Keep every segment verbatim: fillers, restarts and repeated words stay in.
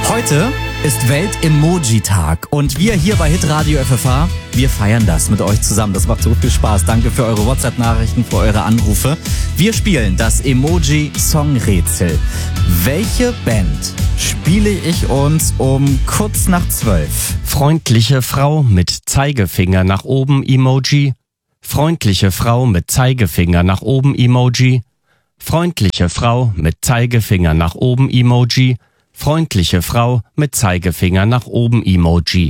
Heute ist Welt-Emoji-Tag und wir hier bei Hitradio F F H, wir feiern das mit euch zusammen. Das macht so viel Spaß. Danke für eure WhatsApp-Nachrichten, für eure Anrufe. Wir spielen das Emoji-Song-Rätsel. Welche Band spiele ich uns um kurz nach zwölf? Freundliche Frau mit Zeigefinger nach oben Emoji. Freundliche Frau mit Zeigefinger nach oben Emoji. Freundliche Frau mit Zeigefinger nach oben Emoji. Freundliche Frau mit Zeigefinger nach oben Emoji.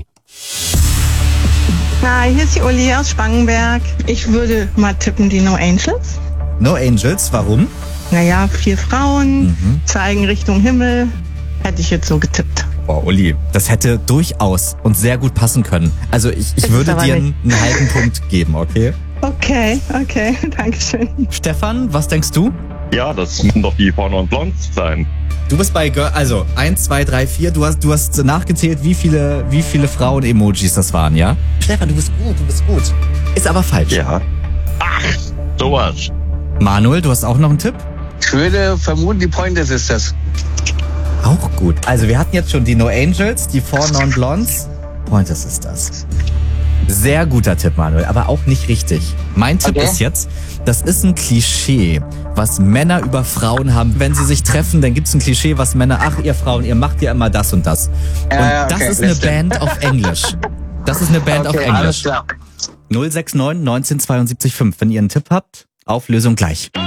Hi, hier ist die Uli aus Spangenberg. Ich würde mal tippen die No Angels. No Angels, warum? Naja, vier Frauen, mhm. zeigen Richtung Himmel. Hätte ich jetzt so getippt. Boah, Uli, das hätte durchaus und sehr gut passen können. Also ich, ich würde dir einen, einen halben Punkt geben, okay? Okay, okay, danke schön. Stefan, was denkst du? Ja, das müssen doch die Four Non Blondes sein. Du bist bei Girl, also eins, zwei, drei, vier. Du hast, du hast nachgezählt, wie viele, wie viele Frauen-Emojis das waren, ja? Stefan, du bist gut, du bist gut. Ist aber falsch. Ja. Ach, sowas. Manuel, du hast auch noch einen Tipp? Ich würde vermuten, die Pointer Sisters. Auch gut. Also wir hatten jetzt schon die No Angels, die Four Non Blondes. Pointer Sisters. Sehr guter Tipp, Manuel, aber auch nicht richtig. Mein Tipp Okay. ist jetzt, das ist ein Klischee, was Männer über Frauen haben. Wenn sie sich treffen, dann gibt's ein Klischee, was Männer, ach ihr Frauen, ihr macht ja immer das und das. Und Ja, ja, das okay, ist eine das stimmt. Band auf Englisch. Das ist eine Band Okay, auf alles Englisch. klar. null sechs neun neunzehn zweiundsiebzig fünf. Wenn ihr einen Tipp habt, Auflösung gleich.